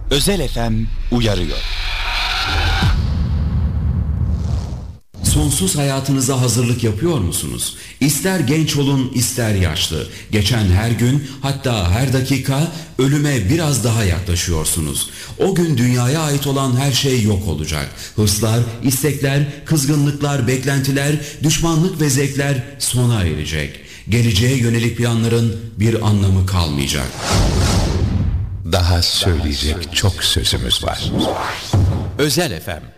Özel FM uyarıyor. Sonsuz hayatınıza hazırlık yapıyor musunuz? İster genç olun, ister yaşlı. Geçen her gün, hatta her dakika ölüme biraz daha yaklaşıyorsunuz. O gün dünyaya ait olan her şey yok olacak. Hırslar, istekler, kızgınlıklar, beklentiler, düşmanlık ve zevkler sona erecek. Geleceğe yönelik planların bir anlamı kalmayacak. Daha söyleyecek çok sözümüz var. Özel FM